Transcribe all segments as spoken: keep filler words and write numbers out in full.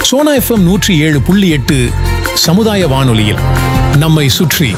Sona FM நூற்றி ஏழு புள்ளி எட்டு சமுதாய வானொலியில் நம்மை சுற்றி.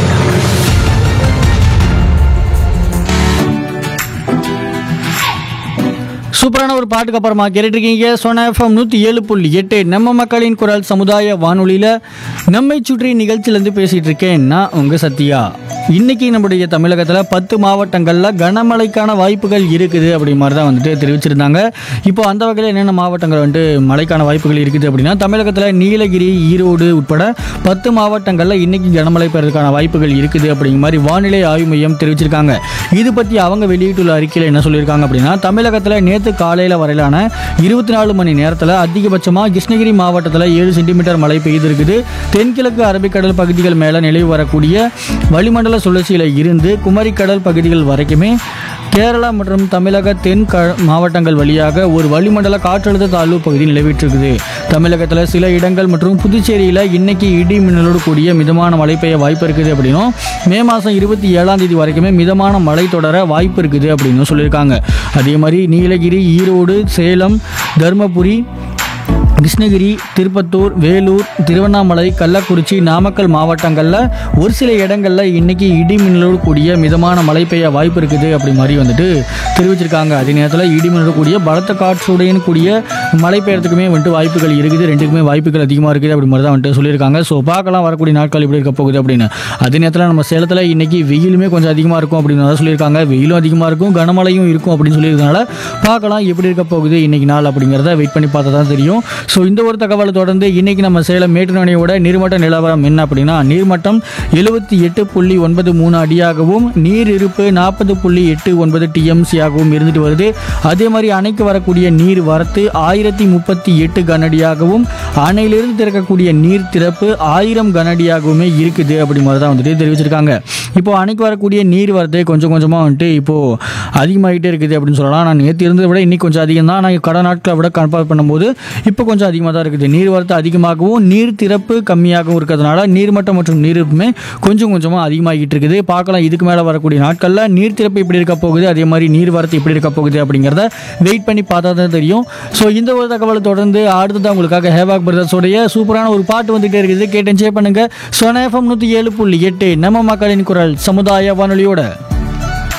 சூப்பரான ஒரு பாட்டுக்கு அப்புறமா கேட்டுருக்கீங்க சோனா எஃப்எம் நூற்றி ஏழு புள்ளி எட்டு நம்ம மக்களின் குரல் சமுதாய வானொலியில் நம்மை சுற்றி நிகழ்ச்சியிலேருந்து பேசிகிட்டு இருக்கேன் நான் உங்கள் சத்யா. இன்றைக்கி நம்முடைய தமிழகத்தில் பத்து மாவட்டங்களில் கனமழைக்கான வாய்ப்புகள் இருக்குது அப்படி மாதிரி தான் வந்துட்டு தெரிவிச்சிருந்தாங்க. இப்போ அந்த வகையில் என்னென்ன மாவட்டங்கள் வந்துட்டு மழைக்கான வாய்ப்புகள் இருக்குது அப்படின்னா, தமிழகத்தில் நீலகிரி, ஈரோடு உட்பட பத்து மாவட்டங்களில் இன்றைக்கி கனமழை பெறதுக்கான வாய்ப்புகள் இருக்குது அப்படிங்கிற மாதிரி வானிலை ஆய்வு மையம் தெரிவிச்சிருக்காங்க. இது பற்றி அவங்க வெளியிட்டுள்ள அறிக்கையில் என்ன சொல்லியிருக்காங்க அப்படின்னா, தமிழகத்தில் நேற்று காலையில் வரையிலான இருபத்தி நாலு மணி நேரத்தில் அதிகபட்சமாக கிருஷ்ணகிரி மாவட்டத்தில் ஏழு சென்டிமீட்டர் மழை பெய்திருக்குது. தென்கிழக்கு அரபிக்கடல் பகுதிகள் மேலே நிலவி வரக்கூடிய வளிமண்டல சுழற்சியில் இருந்து குமரிக்கடல் பகுதிகள் வரைக்குமே கேரளா மற்றும் தமிழக தென் மாவட்டங்கள் வழியாக ஒரு வளிமண்டல காற்றழுத்த தாழ்வு பகுதி நிலவிட்டிருக்குது. தமிழகத்தில் சில இடங்கள் மற்றும் புதுச்சேரியில் இன்னைக்கு இடி மின்னலோடு கூடிய மிதமான மழை பெய்ய வாய்ப்பு இருக்குது அப்படின்னும், மே மாதம் இருபத்தி ஏழாம் தேதி வரைக்குமே மிதமான மழை தொடர வாய்ப்பு இருக்குது அப்படின்னு சொல்லியிருக்காங்க. அதே மாதிரி நீலகிரி, ஈரோடு, சேலம், தருமபுரி, கிருஷ்ணகிரி, திருப்பத்தூர், வேலூர், திருவண்ணாமலை, கள்ளக்குறிச்சி, நாமக்கல் மாவட்டங்களில் ஒரு சில இடங்களில் இன்றைக்கி இடி மின்னலோடு கூடிய மிதமான மழை பெய்ய வாய்ப்பு இருக்குது அப்படி மாதிரி வந்துட்டு தெரிவிச்சிருக்காங்க. அதே நேரத்தில் இடி மின்னலோடு கூடிய பலத்த காற்றுடன் கூடிய மழை பெய்யறதுக்குமே வந்துட்டு வாய்ப்புகள் இருக்குது. ரெண்டுக்குமே வாய்ப்புகள் அதிகமாக இருக்குது அப்படி மாதிரி தான் வந்துட்டு சொல்லியிருக்காங்க. ஸோ பார்க்கலாம் வரக்கூடிய நாட்கள் எப்படி இருக்க போகுது அப்படின்னு. அதே நேரத்தில் நம்ம சேலத்தில் இன்றைக்கி வெயிலுமே கொஞ்சம் அதிகமாக இருக்கும் அப்படின்னு தான் சொல்லியிருக்காங்க. வெயிலும் அதிகமாக இருக்கும், கனமழையும் இருக்கும் அப்படின்னு சொல்லியிருக்கனால பார்க்கலாம் எப்படி இருக்க போகுது இன்றைக்கி நாள் அப்படிங்கிறத வெயிட் பண்ணி பார்த்தா தான் தெரியும். ஸோ இந்த ஒரு தகவலை தொடர்ந்து இன்றைக்கி நம்ம சேலம் மேட்டூர் அணையோட நீர்மட்ட நிலவரம் என்ன அப்படின்னா, நீர்மட்டம் எழுபத்தி எட்டு புள்ளி ஒன்பது மூணு அடியாகவும் நீர் இருப்பு நாற்பது புள்ளி எட்டு ஒன்பது டிஎம்சியாகவும் இருந்துட்டு வருது. அதே மாதிரி அணைக்கு வரக்கூடிய நீர் வரத்து ஆயிரத்தி முப்பத்தி எட்டு கனஅடியாகவும் அணையிலிருந்து திறக்கக்கூடிய நீர் திறப்பு ஆயிரம் கனஅடியாகவுமே இருக்குது அப்படி மாதிரி தான் வந்துட்டு தெரிவிச்சிருக்காங்க. இப்போ அணைக்கு வரக்கூடிய நீர் வரத்து கொஞ்சம் கொஞ்சமாக வந்துட்டு இப்போது அதிகமாகிட்டே இருக்குது அப்படின்னு சொல்லலாம். நான் நேற்று இருந்ததை விட இன்னைக்கு கொஞ்சம் அதிகம் தான். ஆனால் கடை நாட்களை விட கம்பேர் பண்ணும்போது இப்போ கொஞ்சம் அதிகமாக தான் இருக்குது. நீர் வரத்து அதிகமாகவும் நீர் திறப்பு கம்மியாகவும் இருக்கிறதுனால நீர்மட்டம் மற்றும் நீருமே கொஞ்சம் கொஞ்சமாக அதிகமாகிட்டு இருக்குது. பார்க்கலாம் இதுக்கு மேலே வரக்கூடிய நாட்களில் நீர் திறப்பு எப்படி இருக்க போகுது, அதே மாதிரி நீர் வரத்து எப்படி இருக்க போகுது அப்படிங்கிறத வெயிட் பண்ணி பார்த்தா தான் தெரியும். ஸோ இந்த ஒரு தகவலை தொடர்ந்து அடுத்ததான் உங்களுக்காக ஹேவாக் பிரதர்ஸோடைய சூப்பரான ஒரு பாட்டு வந்துகிட்டே இருக்குது. கேட்டு என்ஜாய் பண்ணுங்க. சோனா எஃப்எம் நூற்றி ஏழு புள்ளி எட்டு நம்ம மக்களின் குரல் சமுதாய வானொலியோட.